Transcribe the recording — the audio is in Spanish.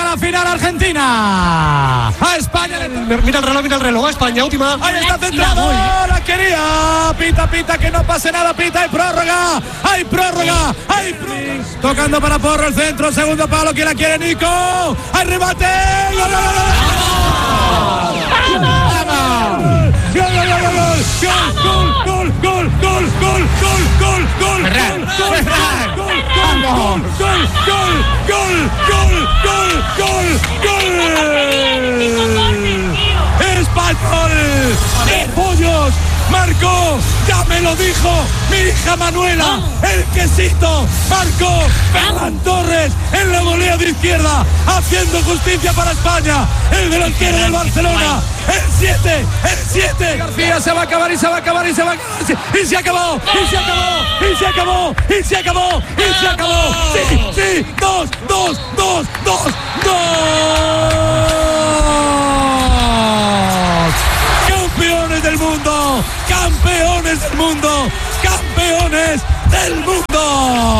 la final Argentina. A España mira el reloj, a España, última. Ahí está centrado, la quería. Pita, que no pase nada, pita, hay prórroga. Tocando para Porro el centro, segundo palo, que la quiere Nico. Hay remate. ¡Español! ¡De pollos! Marcó, ya me lo dijo mi hija Manuela, el quesito, marcó Ferran Torres en la volea de izquierda, haciendo justicia para España, el delantero del Barcelona, el 7. García se va a acabar y se acabó. Sí, 2. Campeones del mundo.